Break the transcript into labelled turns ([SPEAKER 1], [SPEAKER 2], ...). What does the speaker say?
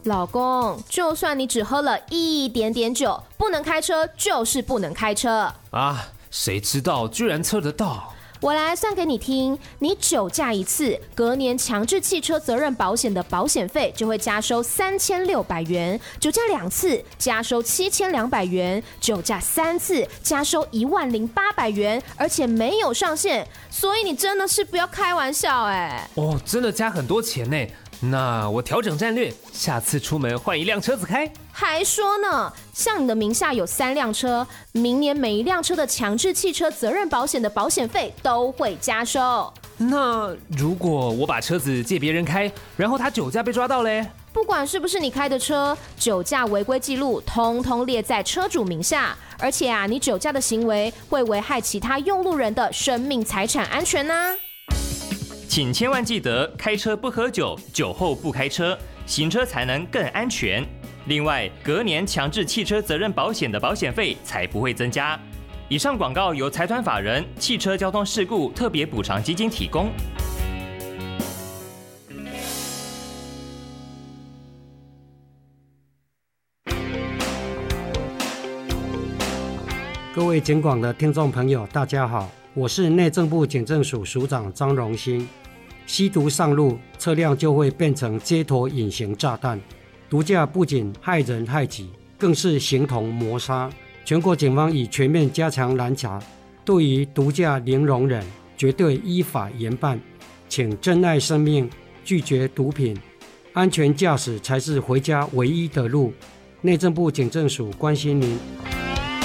[SPEAKER 1] 老公，就算你只喝了一点点酒，不能开车就是不能开车
[SPEAKER 2] 啊！谁知道居然测得到？
[SPEAKER 1] 我来算给你听，你酒驾一次，隔年强制汽车责任保险的保险费就会加收3600元；酒驾2次加收7200元；酒驾3次加收10800元，而且没有上限，所以你真的是不要开玩笑哎！
[SPEAKER 2] 哦，真的加很多钱呢。那我调整战略，下次出门换一辆车子开。
[SPEAKER 1] 还说呢，像你的名下有3辆车，明年每一辆车的强制汽车责任保险的保险费都会加收。
[SPEAKER 2] 那如果我把车子借别人开，然后他酒驾被抓到嘞？
[SPEAKER 1] 不管是不是你开的车，酒驾违规记录通通列在车主名下，而且啊，你酒驾的行为会危害其他用路人的生命财产安全啊。
[SPEAKER 3] 请千万记得开车不喝酒，酒后不开车，行车才能更安全。另外，隔年强制汽车责任保险的保险费才不会增加。以上广告由财团法人汽车交通事故特别补偿基金提供。
[SPEAKER 4] 各位警广的听众朋友，大家好，我是内政部警政署署长张荣兴。吸毒上路，车辆就会变成街头隐形炸弹。毒驾不仅害人害己，更是形同谋杀。全国警方已全面加强拦查，对于毒驾零容忍，绝对依法严办。请珍爱生命，拒绝毒品，安全驾驶才是回家唯一的路。内政部警政署关心您。